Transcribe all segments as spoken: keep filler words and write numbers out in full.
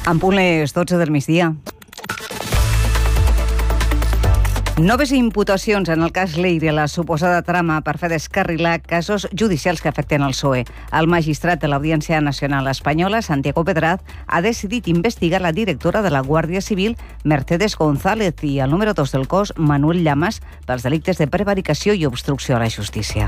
En punt les dotze del migdia. Noves imputacions en el cas Leire, la suposada trama per fer descarrilar casos judicials que afecten el P S O E. El magistrat de l'Audiència Nacional Espanyola, Santiago Pedraz, ha decidit investigar la directora de la Guàrdia Civil, Mercedes González, i el número dos del cos, Manuel Llamas, pels delictes de prevaricació i obstrucció a la justícia.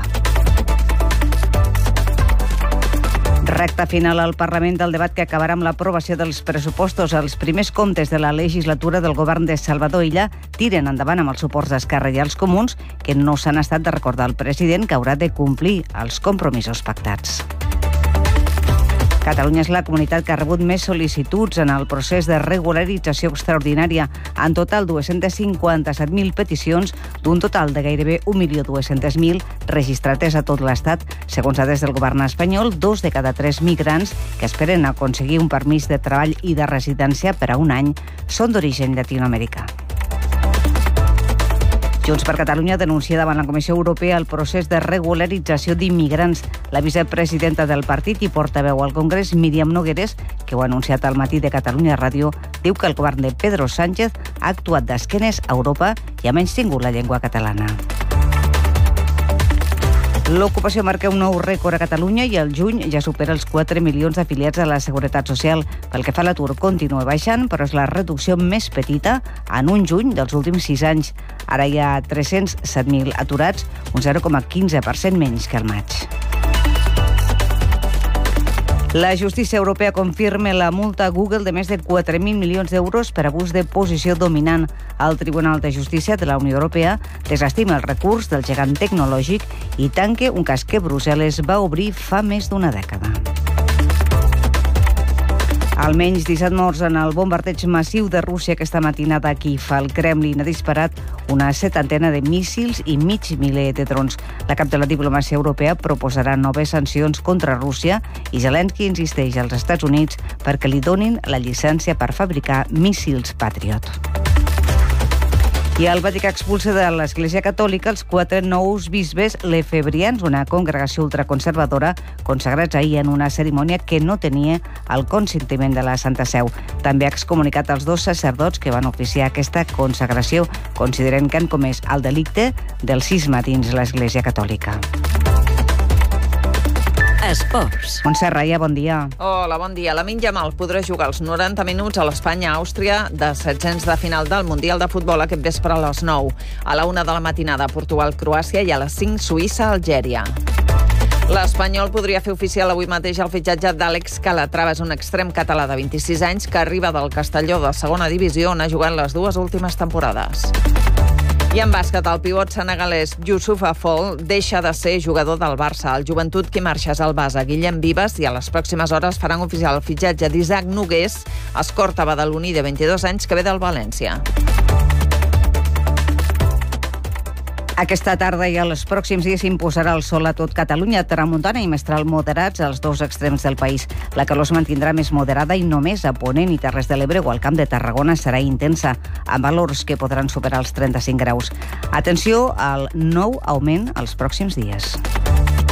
Recta final al Parlament del debat que acabarà amb l'aprovació dels pressupostos. Els primers comptes de la legislatura del govern de Salvador Illa tiren endavant amb els suports d'Esquerra i els Comuns, que no s'han estat de recordar al president que haurà de complir els compromisos pactats. Catalunya és la comunitat que ha rebut més sol·licituds en el procés de regularització extraordinària. En total, dos-cents cinquanta-set mil peticions d'un total de gairebé un milió dos-cents mil registrades a tot l'Estat. Segons dades del govern espanyol, dos de cada tres migrants que esperen aconseguir un permís de treball i de residència per a un any són d'origen llatinoamericà. Junts per Catalunya denuncia davant la Comissió Europea el procés de regularització d'immigrants. La vicepresidenta del partit i portaveu al Congrés, Míriam Nogueres, que ho ha anunciat al Matí de Catalunya Ràdio, diu que el govern de Pedro Sánchez ha actuat d'esquenes a Europa i ha menystingut la llengua catalana. L'ocupació marca un nou rècord a Catalunya i al juny ja supera els quatre milions d'afiliats a la Seguretat Social. Pel que fa a l'atur, continua baixant, però és la reducció més petita en un juny dels últims sis anys. Ara hi ha tres-cents set mil aturats, un zero coma quinze per cent menys que al maig. La justícia europea confirma la multa a Google de més de quatre mil milions d'euros per abús de posició dominant. El Tribunal de Justícia de la Unió Europea desestima el recurs del gegant tecnològic i tanca un cas que Brussel·les va obrir fa més d'una dècada. Almenys disset morts en el bombardeig massiu de Rússia aquesta matinada a Kíev. El Kremlin ha disparat una setantena de míssils i mig miler de drons. La cap de la diplomàcia europea proposarà noves sancions contra Rússia i Zelensky insisteix als Estats Units perquè li donin la llicència per fabricar míssils Patriot. I el Vaticà expulsa de l'Església Catòlica els quatre nous bisbes lefebrians, una congregació ultraconservadora, consagrats ahir en una cerimònia que no tenia el consentiment de la Santa Seu. També ha excomunicat els dos sacerdots que van oficiar aquesta consagració, considerant que han comès el delicte del cisma dins l'Església Catòlica. Esports. Montse Raia, bon dia. Hola, bon dia. Lamine Yamal podrà jugar els noranta minuts a l'Espanya-Àustria de setzents de final del Mundial de Futbol aquest vespre a les nou. A la una de la matinada, Portugal-Croàcia, i a les cinc, Suïssa-Algèria. L'Espanyol podria fer oficial avui mateix el fitxatge d'Àlex Calatrava. És un extrem català de vint-i-sis anys que arriba del Castelló de segona divisió, on ha jugat les dues últimes temporades. I en bàsquet, el pivot senegalès Youssouf Afol deixa de ser jugador del Barça. El Joventut qui marxa és el base Guillem Vives i a les pròximes hores faran oficial el fitxatge d'Isaac Nogués, escorta badaloní de vint-i-dos anys que ve del València. Aquesta tarda i els pròxims dies s'imposarà el sol a tot Catalunya, tramuntana i mestral moderats als dos extrems del país. La calor es mantindrà més moderada i només a Ponent i Terres de l'Ebre o al Camp de Tarragona serà intensa, amb valors que podran superar els trenta-cinc graus. Atenció al nou augment els pròxims dies.